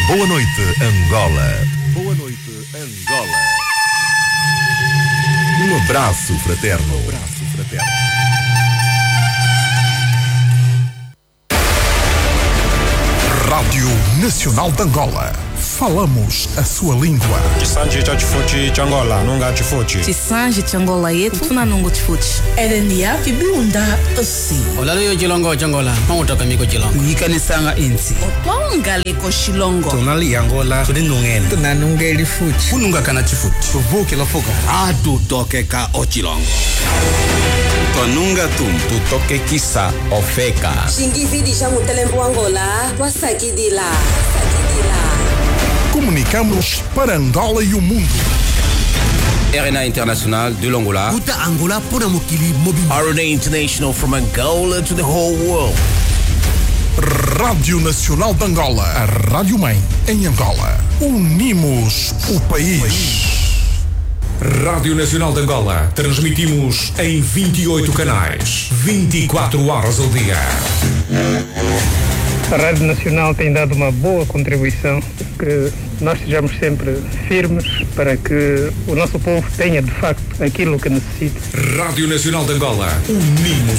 Boa noite, Angola. Boa noite, Angola. Um abraço fraterno. Rádio Nacional de Angola. Falamos a sua língua. Chisanji cha chifuchi cha Angola, nunga chifuchi. Chisanji cha Angola yetu tuna nungu chifuchi. Erenia kibunda osi. Olalo yo chilongo cha Angola, mangutaka miko chilongo. Yikanisanga insi. Otonga liko shilongo. Tonali Angola, tudinungen. Tunanungeli fuchi. Kununga kana chifuchi. Tuvuke la fuka. Atu toke ka ochilongo. Tonunga tu toke kisa ofeka. Shingividi changu telempo Angola, wasakidila. Comunicamos para Angola e o mundo. RNA International de l'Angola. Uta Angola pona mukili mobile. RNA International from Angola to the whole world. Rádio Nacional de Angola, a Rádio Mãe em Angola. Unimos o país. Rádio Nacional de Angola. Transmitimos em 28 canais, 24 horas ao dia. A Rádio Nacional tem dado uma boa contribuição, que nós estejamos sempre firmes para que o nosso povo tenha, de facto, aquilo que necessita. Rádio Nacional de Angola. Unimos